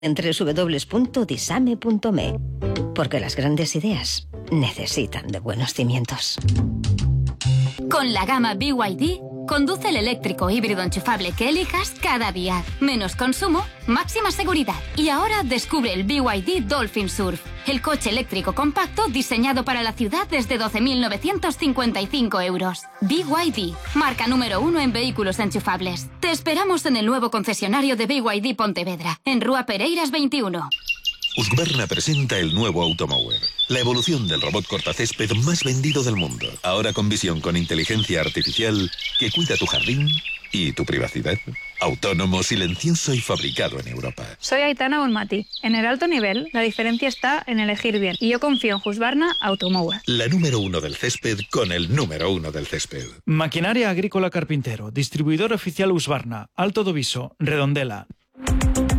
en www.disame.me, porque las grandes ideas necesitan de buenos cimientos. Con la gama BYD, conduce el eléctrico híbrido enchufable que elijas cada día. Menos consumo, máxima seguridad. Y ahora descubre el BYD Dolphin Surf, el coche eléctrico compacto diseñado para la ciudad desde 12.955 euros. BYD, marca número 1 en vehículos enchufables. Te esperamos en el nuevo concesionario de BYD Pontevedra, en Rúa Pereiras 21. Husqvarna presenta el nuevo Automower, la evolución del robot cortacésped más vendido del mundo. Ahora con visión con inteligencia artificial que cuida tu jardín y tu privacidad. Autónomo, silencioso y fabricado en Europa. Soy Aitana Bonmati. En el alto nivel, la diferencia está en elegir bien. Y yo confío en Husqvarna Automower. La número 1 del césped con el número 1 del césped. Maquinaria Agrícola Carpintero. Distribuidor oficial Husqvarna. Alto do Viso. Redondela.